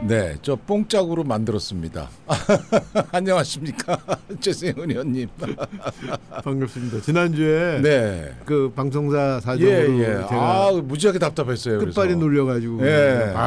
네, 저 뽕짝으로 만들었습니다. 안녕하십니까, 최승현 의원님. 반갑습니다. 지난주에 네, 그 방송사 사정으로 예. 제가 무지하게 답답했어요. 끝발이 그래서. 눌려가지고 예.